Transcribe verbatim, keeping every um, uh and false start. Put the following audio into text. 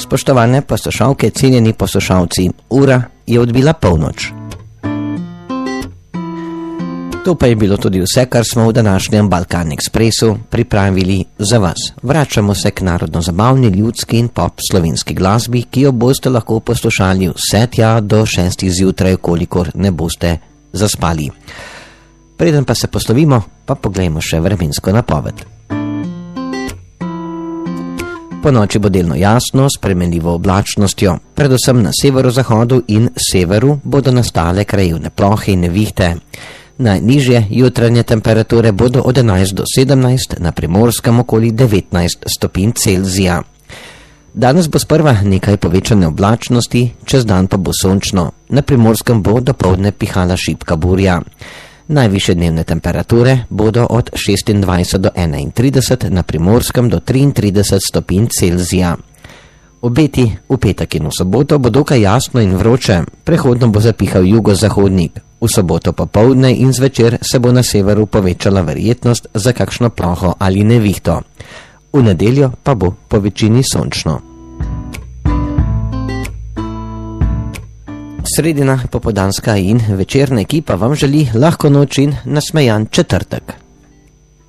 Spoštovane poslušalke, cenjeni poslušalci, ura je odbila polnoč. To pa je bilo tudi vse, kar smo v današnjem Balkan Ekspresu pripravili za vas. Vračamo se k narodno-zabavni, ljudski in pop slovenski glasbi, ki jo boste lahko poslušali vse tja do šestih zjutraj, kolikor ne boste zaspali. Preden pa se poslovimo, pa poglejmo še vremensko napoved. Po noči bo delno jasno, s spremenljivo oblačnostjo. Predvsem na severozahodu in severu bodo nastale krajevne plohe in nevihte. Najnižje jutranje temperature bodo od enajst do sedemnajst, na Primorskem okoli devetnajst stopinj Celzija. Danes bo sprva nekaj povečane oblačnosti, čez dan pa bo sončno. Na Primorskem bo dopoldne pihala šibka burja. Najvišje dnevne temperature bodo od šestindvajset do enaintrideset, na Primorskem do triintrideset stopinj Celzija. Obeti v petek in v soboto bo dokaj jasno in vroče, prehodno bo zapihal jugozahodnik. V soboto popoldne in zvečer se bo na severu povečala verjetnost za kakšno ploho ali nevihto. V nedeljo pa bo po večini sončno. Sredina, popoldanska in večerna ekipa vam želi lahko noč in nasmejan četrtek.